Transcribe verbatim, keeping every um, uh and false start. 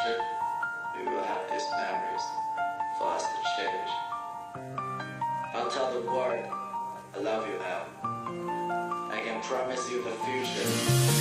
future, we will have these memories for us to cherish. I'll tell the world I love you, Al. I can promise you the future.